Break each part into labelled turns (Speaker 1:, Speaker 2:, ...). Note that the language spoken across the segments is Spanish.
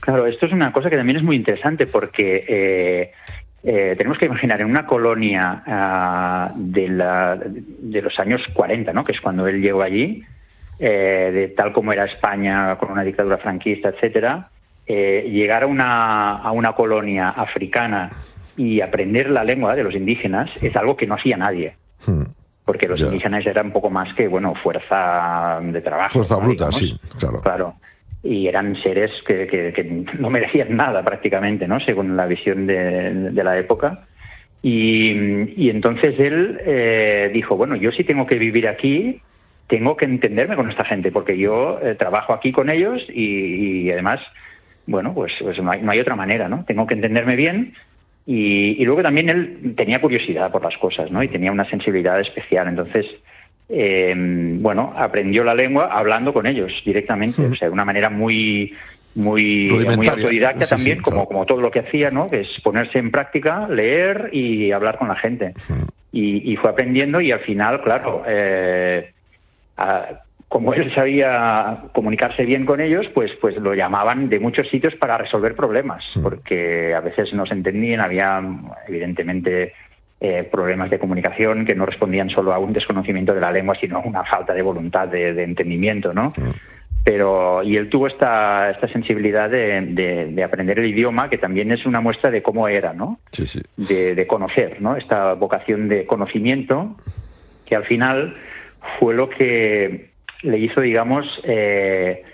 Speaker 1: Claro, esto es una cosa que también es muy interesante porque tenemos que imaginar en una colonia de los años 40, ¿no? Que es cuando él llegó allí, de tal como era España con una dictadura franquista, etcétera, llegar a una colonia africana y aprender la lengua de los indígenas es algo que no hacía nadie. Porque los indígenas eran un poco más que, fuerza de trabajo.
Speaker 2: Fuerza bruta,
Speaker 1: digamos.
Speaker 2: sí, claro.
Speaker 1: Claro. Y eran seres que no merecían nada prácticamente, ¿no? Según la visión de la época. Y entonces él dijo, bueno, yo sí tengo que vivir aquí, tengo que entenderme con esta gente, porque yo trabajo aquí con ellos y además, pues no hay otra manera, ¿no? Tengo que entenderme bien. Y luego también él tenía curiosidad por las cosas, ¿no? Y tenía una sensibilidad especial. Entonces, aprendió la lengua hablando con ellos directamente. O sea, de una manera muy autodidacta también, como todo lo que hacía, ¿no? Que es ponerse en práctica, leer y hablar con la gente. Y fue aprendiendo y al final, claro, como él sabía comunicarse bien con ellos, pues lo llamaban de muchos sitios para resolver problemas, porque a veces no se entendían, había evidentemente problemas de comunicación que no respondían solo a un desconocimiento de la lengua, sino a una falta de voluntad de entendimiento, ¿no? Y él tuvo esta sensibilidad de aprender el idioma, que también es una muestra de cómo era, ¿no?
Speaker 2: Sí, sí.
Speaker 1: De conocer, ¿no? Esta vocación de conocimiento, que al final fue lo que le hizo, digamos, él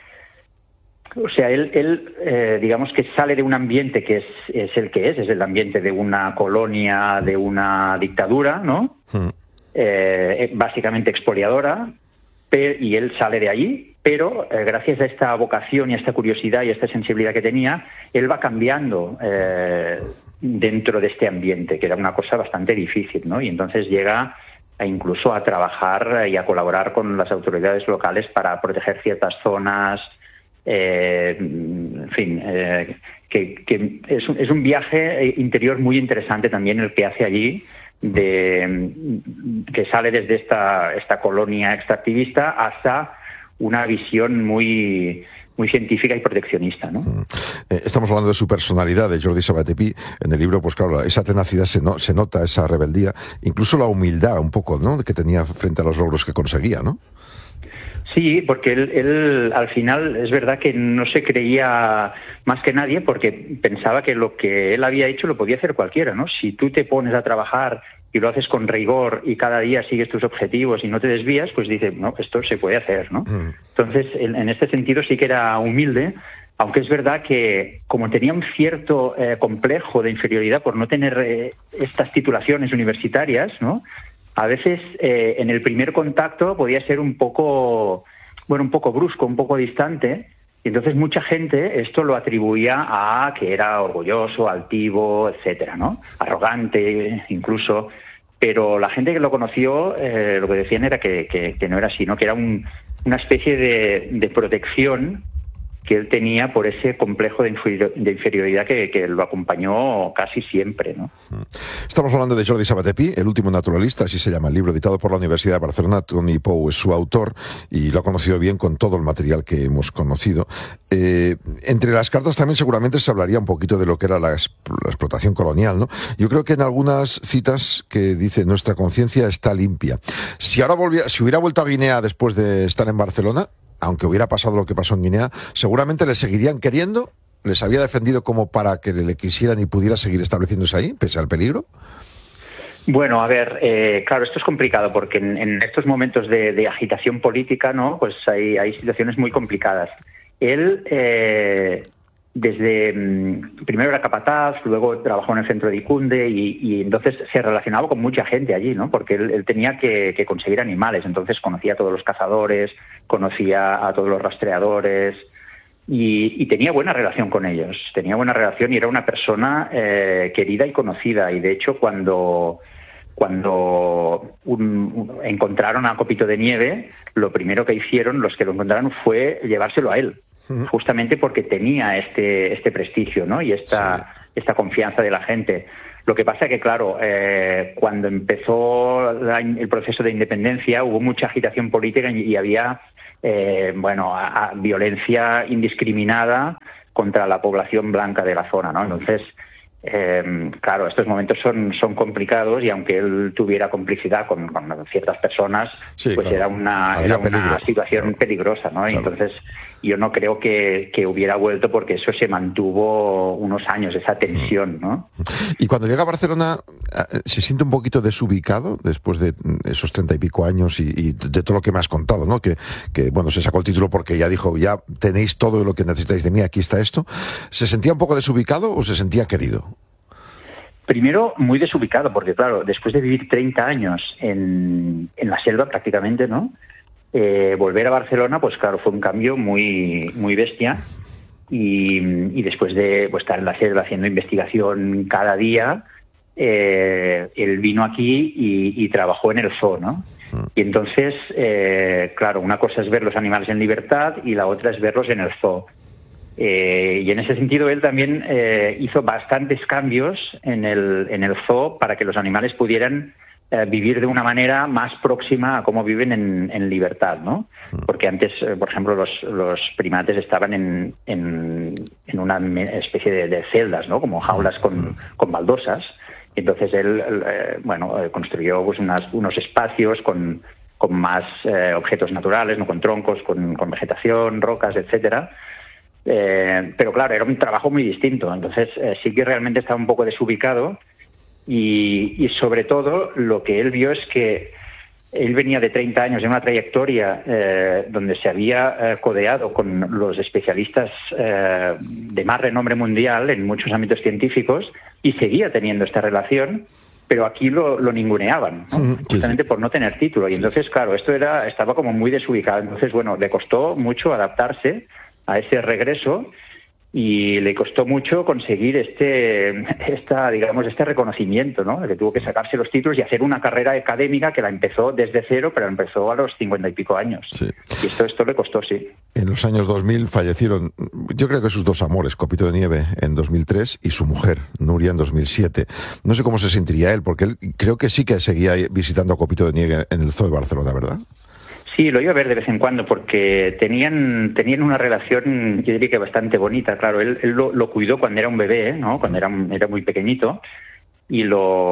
Speaker 1: digamos que sale de un ambiente que es el ambiente de una colonia, de una dictadura, ¿no? Básicamente expoliadora, y él sale de allí, pero gracias a esta vocación y a esta curiosidad y a esta sensibilidad que tenía, él va cambiando dentro de este ambiente, que era una cosa bastante difícil, ¿no? Y entonces llega incluso a trabajar y a colaborar con las autoridades locales para proteger ciertas zonas, en fin, que es un viaje interior muy interesante también el que hace allí, que sale desde esta colonia extractivista hasta una visión muy científica y proteccionista, ¿no?
Speaker 2: Estamos hablando de su personalidad, de Jordi Sabaté Pi. En el libro, pues claro, esa tenacidad se nota, esa rebeldía, incluso la humildad un poco, ¿no?, que tenía frente a los logros que conseguía, ¿no?
Speaker 1: Sí, porque él al final es verdad que no se creía más que nadie, porque pensaba que lo que él había hecho lo podía hacer cualquiera, ¿no? Si tú te pones a trabajar y lo haces con rigor y cada día sigues tus objetivos y no te desvías, pues dices, no, esto se puede hacer, ¿no? Entonces, en este sentido sí que era humilde, aunque es verdad que como tenía un cierto complejo de inferioridad por no tener estas titulaciones universitarias, ¿no?, a veces en el primer contacto podía ser un poco brusco, un poco distante, y entonces mucha gente esto lo atribuía a que era orgulloso, altivo, etcétera, ¿no? Arrogante incluso, pero la gente que lo conoció lo que decían era que no era así, ¿no? Que era una especie de protección que él tenía por ese complejo de inferioridad que lo acompañó casi siempre, ¿no?
Speaker 2: Estamos hablando de Jordi Sabaté Pi, el último naturalista, así se llama el libro, editado por la Universidad de Barcelona. Tony Pou es su autor y lo ha conocido bien con todo el material que hemos conocido. Entre las cartas también seguramente se hablaría un poquito de lo que era la explotación colonial, ¿no? Yo creo que en algunas citas que dice, nuestra conciencia está limpia. Si hubiera vuelto a Guinea después de estar en Barcelona, aunque hubiera pasado lo que pasó en Guinea, seguramente le seguirían queriendo, les había defendido como para que le quisieran y pudiera seguir estableciéndose ahí, pese al peligro.
Speaker 1: Bueno, a ver, claro, esto es complicado porque en estos momentos de agitación política, ¿no?, pues hay situaciones muy complicadas. Él, primero era capataz, luego trabajó en el centro de Icunde y entonces se relacionaba con mucha gente allí, ¿no?, porque él tenía que conseguir animales, entonces conocía a todos los cazadores, conocía a todos los rastreadores y tenía buena relación con ellos, tenía buena relación y era una persona querida y conocida. Y de hecho cuando encontraron a Copito de Nieve, lo primero que hicieron los que lo encontraron fue llevárselo a él, justamente porque tenía este prestigio, ¿no?, y esta confianza de la gente. Lo que pasa es que, claro, cuando empezó el proceso de independencia hubo mucha agitación política y había a violencia indiscriminada contra la población blanca de la zona, ¿no? Entonces, claro, estos momentos son complicados, y aunque él tuviera complicidad con ciertas personas, sí, pues claro, era una situación peligrosa, ¿no? Claro. Y entonces yo no creo que hubiera vuelto, porque eso se mantuvo unos años, esa tensión, ¿no?
Speaker 2: Y cuando llega a Barcelona, ¿se siente un poquito desubicado después de esos 30 y pico años y de todo lo que me has contado, ¿no? Que bueno, se sacó el título porque ya dijo, ya tenéis todo lo que necesitáis de mí, aquí está esto. ¿Se sentía un poco desubicado o se sentía querido?
Speaker 1: Primero, muy desubicado, porque claro, después de vivir 30 años en la selva prácticamente, ¿no? Volver a Barcelona, pues claro, fue un cambio muy, muy bestia. Y después de estar en la selva haciendo investigación cada día, él vino aquí y trabajó en el zoo, ¿no? Y entonces, claro, una cosa es ver los animales en libertad y la otra es verlos en el zoo. Y en ese sentido él también hizo bastantes cambios en el zoo para que los animales pudieran vivir de una manera más próxima a cómo viven en libertad, ¿no? Porque antes, por ejemplo, los primates estaban en una especie de celdas, ¿no? Como jaulas con baldosas. Entonces él construyó pues unos espacios con más objetos naturales, ¿no? Con troncos, con vegetación, rocas, etcétera. Pero claro, era un trabajo muy distinto. Entonces sí que realmente estaba un poco desubicado, y sobre todo lo que él vio es que él venía de 30 años de una trayectoria donde se había codeado con los especialistas de más renombre mundial en muchos ámbitos científicos, y seguía teniendo esta relación, pero aquí lo ninguneaban, ¿no? Justamente por no tener título. Y entonces, claro, estaba como muy desubicado. Entonces, bueno, le costó mucho adaptarse a ese regreso, y le costó mucho conseguir este reconocimiento, ¿no? Que tuvo que sacarse los títulos y hacer una carrera académica que la empezó desde cero, pero empezó a los 50 y pico años. Sí. Y esto le costó, sí.
Speaker 2: En los años 2000 fallecieron, yo creo que sus dos amores, Copito de Nieve en 2003 y su mujer, Nuria, en 2007. No sé cómo se sentiría él, porque él creo que sí que seguía visitando a Copito de Nieve en el zoo de Barcelona, ¿verdad?
Speaker 1: Sí, lo iba a ver de vez en cuando, porque tenían una relación, yo diría que bastante bonita. Claro, él lo cuidó cuando era un bebé, ¿no? Cuando era muy pequeñito, y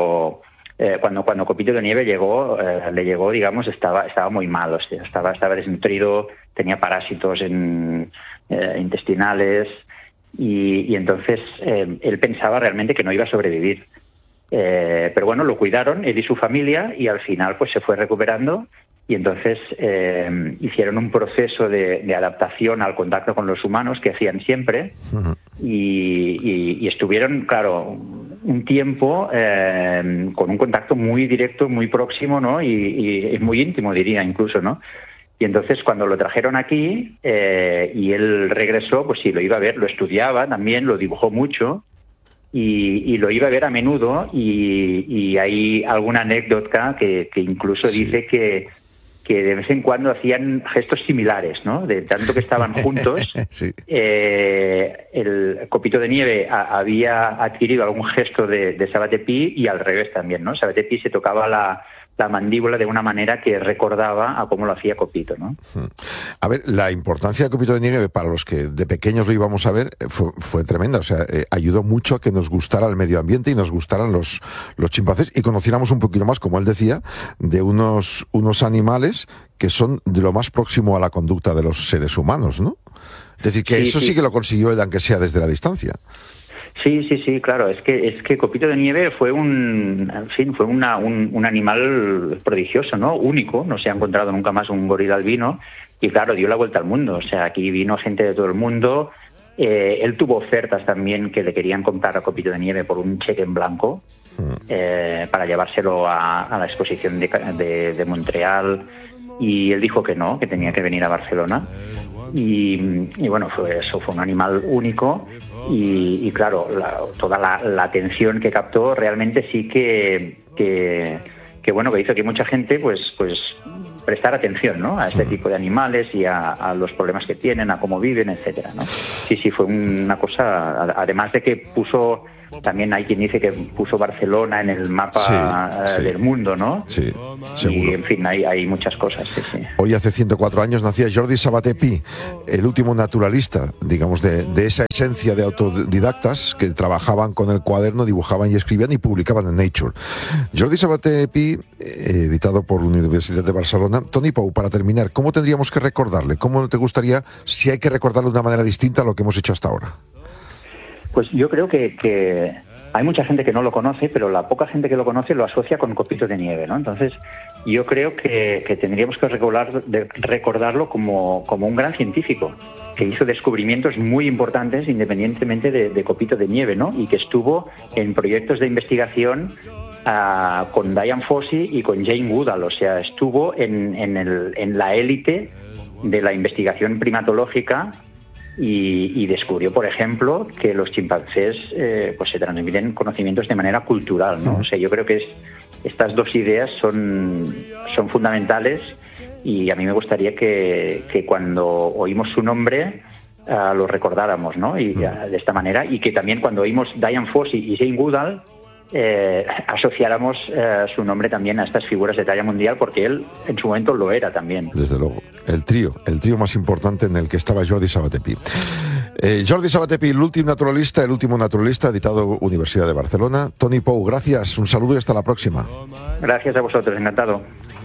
Speaker 1: cuando Copito de Nieve le llegó, digamos, estaba muy mal, o sea, estaba desnutrido, tenía parásitos intestinales, y entonces él pensaba realmente que no iba a sobrevivir. Pero bueno, lo cuidaron, él y su familia, y al final pues se fue recuperando. Y entonces hicieron un proceso de adaptación al contacto con los humanos que hacían siempre, y estuvieron, claro, un tiempo con un contacto muy directo, muy próximo, ¿no? Y muy íntimo, diría incluso, ¿no? Y entonces cuando lo trajeron aquí y él regresó, pues sí, lo iba a ver, lo estudiaba también, lo dibujó mucho. Y lo iba a ver a menudo, y hay alguna anécdota que incluso dice que de vez en cuando hacían gestos similares, ¿no? De tanto que estaban juntos. Sí. El Copito de Nieve había adquirido algún gesto de Sabaté Pi, y al revés también, ¿no? Sabaté Pi se tocaba la mandíbula de una manera que recordaba a cómo lo hacía Copito, ¿no?
Speaker 2: A ver, la importancia de Copito de Nieve para los que de pequeños lo íbamos a ver fue tremenda. O sea, ayudó mucho a que nos gustara el medio ambiente y nos gustaran los chimpancés, y conociéramos un poquito más, como él decía, de unos animales que son de lo más próximo a la conducta de los seres humanos, ¿no? Es decir, que eso sí que lo consiguió él, aunque sea desde la distancia.
Speaker 1: Sí, claro. Es que Copito de Nieve fue un animal prodigioso, ¿no? Único. No se ha encontrado nunca más un gorila albino, y claro, dio la vuelta al mundo. O sea, aquí vino gente de todo el mundo. Él tuvo ofertas también que le querían comprar a Copito de Nieve por un cheque en blanco, para llevárselo a la exposición de Montreal, y él dijo que no, que tenía que venir a Barcelona. Y bueno, fue un animal único, y claro, toda la atención que captó realmente sí que hizo que mucha gente pues prestar atención, ¿no? A este tipo de animales y a los problemas que tienen, a cómo viven, etcétera, ¿no? Sí, fue una cosa, además de que puso también hay quien dice que puso Barcelona en el mapa del mundo, ¿no?
Speaker 2: Sí, seguro.
Speaker 1: Y, en fin, hay muchas cosas, sí.
Speaker 2: Hoy hace 104 años nacía Jordi Sabaté Pi, el último naturalista, digamos, de esa esencia de autodidactas que trabajaban con el cuaderno, dibujaban y escribían y publicaban en Nature. Jordi Sabaté Pi, editado por la Universidad de Barcelona. Toni Pou, para terminar, ¿cómo tendríamos que recordarle? ¿Cómo te gustaría, si hay que recordarle de una manera distinta a lo que hemos hecho hasta ahora?
Speaker 1: Pues yo creo que hay mucha gente que no lo conoce, pero la poca gente que lo conoce lo asocia con Copitos de Nieve, ¿no? Entonces, yo creo que tendríamos que recordarlo como un gran científico que hizo descubrimientos muy importantes independientemente de Copito de Nieve, ¿no? Y que estuvo en proyectos de investigación con Dian Fossey y con Jane Goodall, o sea, estuvo en la élite de la investigación primatológica. Y descubrió, por ejemplo, que los chimpancés pues se transmiten conocimientos de manera cultural, ¿no? O sea, yo creo que estas dos ideas son fundamentales y a mí me gustaría que cuando oímos su nombre lo recordáramos, ¿no? Y de esta manera, y que también cuando oímos Dian Fossey y Jane Goodall asociáramos su nombre también a estas figuras de talla mundial, porque él en su momento lo era también.
Speaker 2: Desde luego, el trío más importante en el que estaba Jordi Sabaté Pi. Jordi Sabaté Pi, el último naturalista, editado Universidad de Barcelona. Toni Pou, gracias, un saludo y hasta la próxima.
Speaker 1: Gracias a vosotros, encantado.